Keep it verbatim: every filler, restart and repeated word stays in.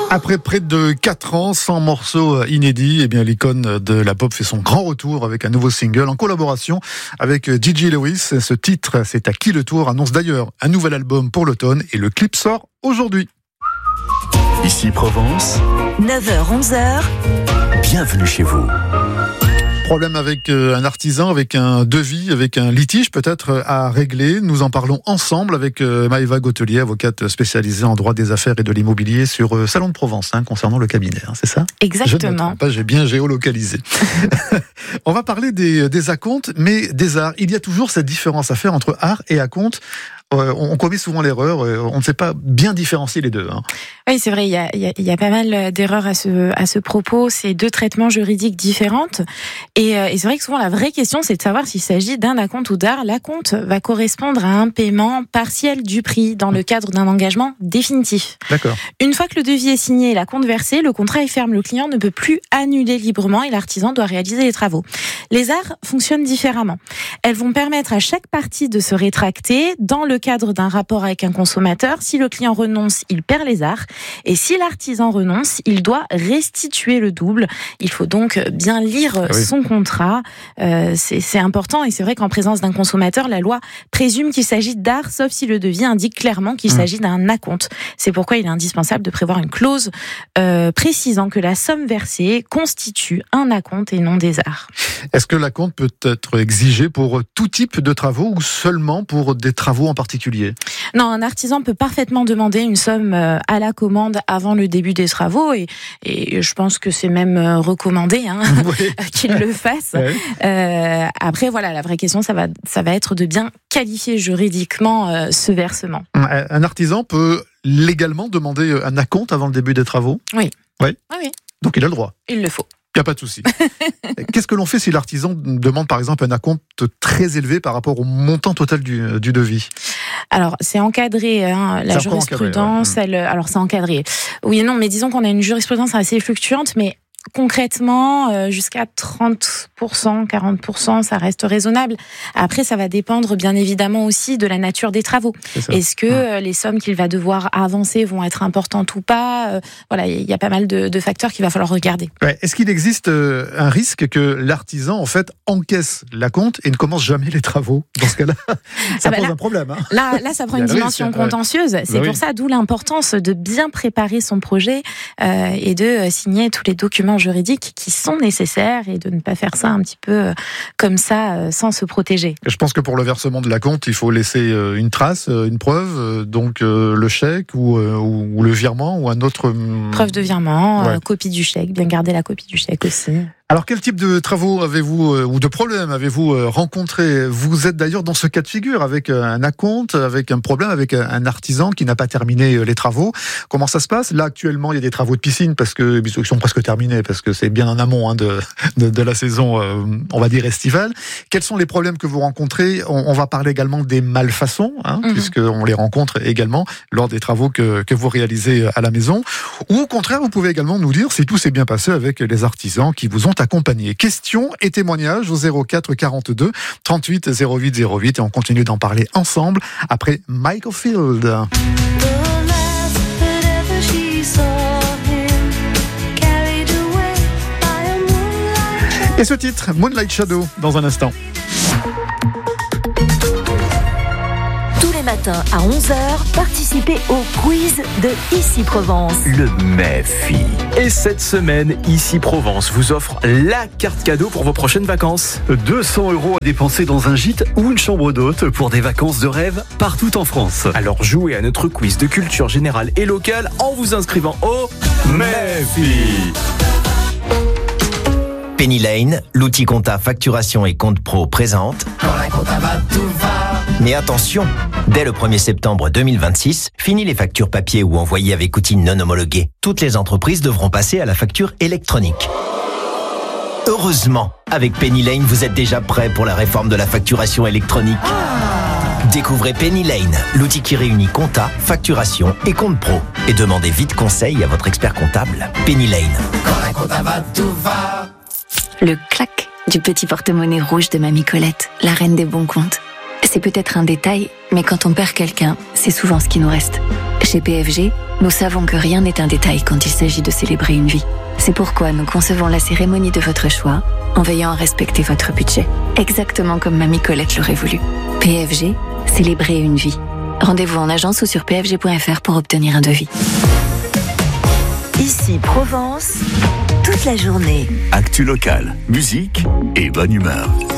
Après près de quatre ans sans morceaux inédits, eh bien l'icône de la pop fait son grand retour avec un nouveau single en collaboration avec Gigi Lewis. Ce titre, c'est À qui le tour, annonce d'ailleurs un nouvel album pour l'automne et le clip sort aujourd'hui. Ici Provence, neuf heures onze heures. Bienvenue chez vous. Problème avec un artisan, avec un devis, avec un litige peut-être à régler. Nous en parlons ensemble avec Maëva Gautelier, avocate spécialisée en droit des affaires et de l'immobilier sur Salon de Provence, hein, concernant le cabinet, hein, c'est ça ? Exactement. Je ne me trompe pas, j'ai bien géolocalisé. On va parler des, des acomptes, mais des arts. Il y a toujours cette différence à faire entre art et acompte. Euh, on commet souvent l'erreur, euh, on ne sait pas bien différencier les deux. Hein. Oui, c'est vrai, il y a, il y a, il y a pas mal d'erreurs à ce, à ce propos. C'est deux traitements juridiques différents. Et, euh, et c'est vrai que souvent, la vraie question, c'est de savoir s'il s'agit d'un acompte ou d'art. L'acompte va correspondre à un paiement partiel du prix dans le cadre d'un engagement définitif. D'accord. Une fois que le devis est signé et l'acompte versé, le contrat est ferme. Le client ne peut plus annuler librement et l'artisan doit réaliser les travaux. Les arts fonctionnent différemment. Elles vont permettre à chaque partie de se rétracter dans le cadre d'un rapport avec un consommateur. Si le client renonce, il perd les arts. Et si l'artisan renonce, il doit restituer le double. Il faut donc bien lire ah oui. son contrat. Euh, c'est, c'est important et c'est vrai qu'en présence d'un consommateur, la loi présume qu'il s'agit d'art, sauf si le devis indique clairement qu'il mmh. s'agit d'un acompte. C'est pourquoi il est indispensable de prévoir une clause euh, précisant que la somme versée constitue un acompte et non des arts. Est-ce que l'acompte peut être exigé pour tout type de travaux ou seulement pour des travaux en particulier ? Non, un artisan peut parfaitement demander une somme à la commande avant le début des travaux et, et je pense que c'est même recommandé hein, oui. qu'il le fasse. Oui. Euh, après, voilà, la vraie question, ça va, ça va être de bien qualifier juridiquement euh, ce versement. Un artisan peut légalement demander un acompte avant le début des travaux ? Oui. Oui. Ah oui. Donc il a le droit ? Il le faut. Il n'y a pas de souci. Qu'est-ce que l'on fait si l'artisan demande par exemple un acompte très élevé par rapport au montant total du, du devis ? Alors, c'est encadré, hein, la c'est jurisprudence, encadré, ouais. elle, alors c'est encadré. Oui et non, mais disons qu'on a une jurisprudence assez fluctuante, mais concrètement, euh, jusqu'à trente pour cent, quarante pour cent, ça reste raisonnable. Après, ça va dépendre bien évidemment aussi de la nature des travaux. Est-ce que euh, les sommes qu'il va devoir avancer vont être importantes ou pas ? euh, Voilà, il y a pas mal de, de facteurs qu'il va falloir regarder. Ouais. Est-ce qu'il existe euh, un risque que l'artisan, en fait, encaisse l'acompte et ne commence jamais les travaux ? Dans ce cas-là, ça ah bah pose là, un problème. Hein. Là, là, ça prend une dimension risque, contentieuse. Ouais. C'est bah pour oui. ça, d'où l'importance de bien préparer son projet euh, et de signer tous les documents juridiques qui sont nécessaires et de ne pas faire ça un petit peu comme ça sans se protéger. Je pense que pour le versement de l'acompte, il faut laisser une trace, une preuve, donc le chèque ou, ou le virement ou un autre... Preuve de virement, ouais. euh, copie du chèque, bien garder la copie du chèque aussi. Alors, quel type de travaux avez-vous, euh, ou de problèmes avez-vous euh, rencontré ? Vous êtes d'ailleurs dans ce cas de figure, avec euh, un acompte, avec un problème, avec un, un artisan qui n'a pas terminé euh, les travaux. Comment ça se passe ? Là, actuellement, il y a des travaux de piscine, parce que ils sont presque terminés, parce que c'est bien en amont hein, de, de, de la saison, euh, on va dire, estivale. Quels sont les problèmes que vous rencontrez ? on, on va parler également des malfaçons, hein, mmh. puisqu'on les rencontre également lors des travaux que, que vous réalisez à la maison. Ou au contraire, vous pouvez également nous dire si tout s'est bien passé avec les artisans qui vous ont accompagné. Questions et témoignages au zéro quatre quarante-deux trente-huit zéro huit zéro huit et on continue d'en parler ensemble après Michael Field. Et ce titre, Moonlight Shadow, dans un instant. Matin à onze heures, participez au quiz de Ici Provence. Le Méfi. Et cette semaine, Ici Provence vous offre la carte cadeau pour vos prochaines vacances. deux cents euros à dépenser dans un gîte ou une chambre d'hôte pour des vacances de rêve partout en France. Alors jouez à notre quiz de culture générale et locale en vous inscrivant au Méfi. Penny Lane, l'outil compta facturation et compte pro présente. Quand la compta va, tout va. Mais attention, dès le premier septembre deux mille vingt-six, fini les factures papier ou envoyées avec outils non homologués. Toutes les entreprises devront passer à la facture électronique. Heureusement, avec Penny Lane, vous êtes déjà prêt pour la réforme de la facturation électronique. Découvrez Penny Lane, l'outil qui réunit compta, facturation et compte pro. Et demandez vite conseil à votre expert comptable. Penny Lane. Quand la compta va, tout va. Le clac du petit porte-monnaie rouge de Mamie Colette, la reine des bons comptes. C'est peut-être un détail, mais quand on perd quelqu'un, c'est souvent ce qui nous reste. Chez P F G, nous savons que rien n'est un détail quand il s'agit de célébrer une vie. C'est pourquoi nous concevons la cérémonie de votre choix en veillant à respecter votre budget. Exactement comme Mamie Colette l'aurait voulu. P F G, célébrer une vie. Rendez-vous en agence ou sur p f g point f r pour obtenir un devis. Ici Provence, toute la journée. Actu locale, musique et bonne humeur.